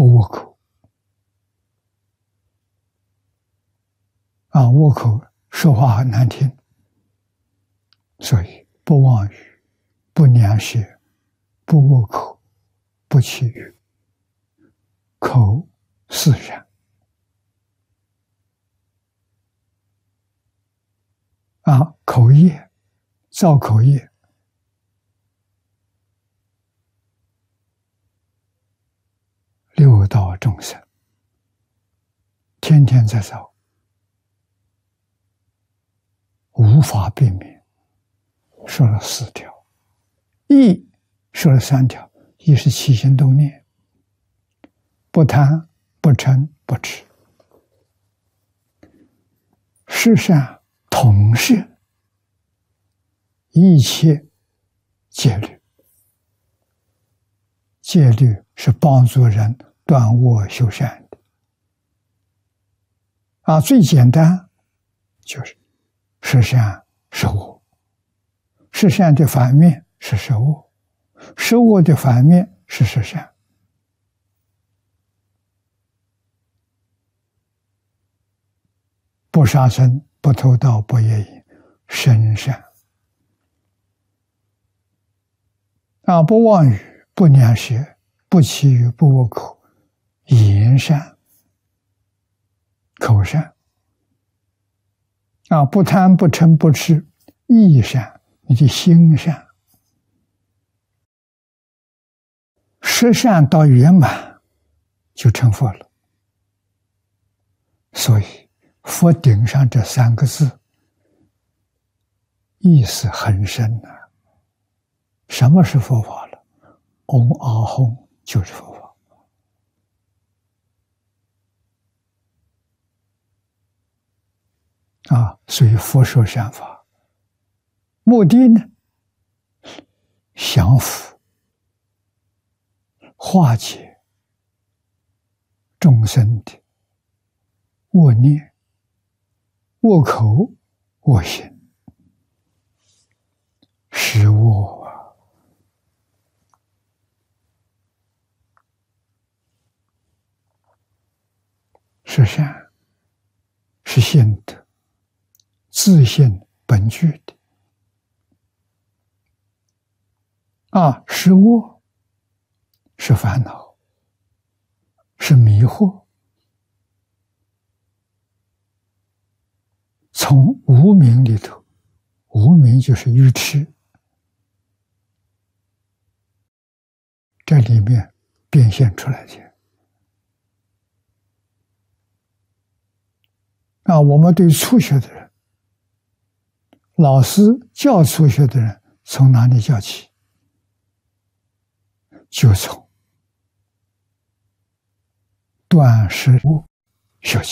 不恶口啊，恶口说话很难听，所以不妄语，不良舌，不恶口，不绮语，口是善啊，口业造口业，六道众生天天在造，无法避免。说了4条，义说了3条，义是起心动念，不贪不嗔不痴，是善统摄一切戒律，戒律是帮助人断恶修善的啊，最简单就是是善是恶，是善的反面是是恶，是恶的反面是是善。不杀生，不偷盗，不邪淫，生善啊，不妄语，不良舌，不绮语，不恶口，言善，口善啊，不贪不嗔不痴，意善，你的心善，十善到圆满就成佛了。所以佛顶上这3个字意思很深啊。什么是佛法了？嗡阿吽就是佛法啊。所以佛说善法，目的呢，降伏化解众生的恶念、恶口、恶行，是恶啊。是善，是性德，自性本具的啊。是恶，是烦恼，是迷惑，从无明里头，无明就是愚痴，这里面变现出来的啊。我们对初学的人，老师教初学的人从哪里教起？就从断食物学起。